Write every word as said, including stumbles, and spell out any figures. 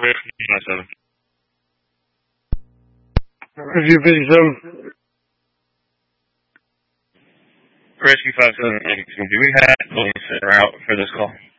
Rescue five seven. Rescue fifty-seven. Rescue five seven, do we have a route for this call?